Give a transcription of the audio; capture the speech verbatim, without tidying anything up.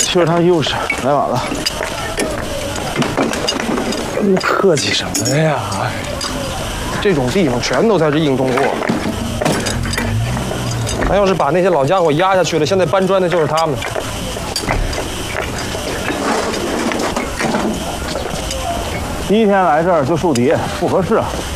其实他又是来晚了。客气什么呀？这种地方全都在这硬通货。咱要是把那些老家伙压下去了，现在搬砖的就是他们。第一天来这儿就树敌，不合适啊。